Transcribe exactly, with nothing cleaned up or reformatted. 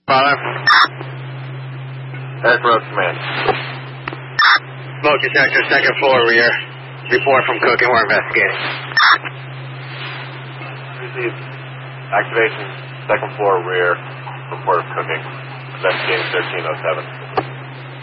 Father. Eric Road Command. Smoke detector, second floor rear. Report from Cook and we're investigating. Received. Activation, second floor rear. Report of cooking. Investigating thirteen oh seven.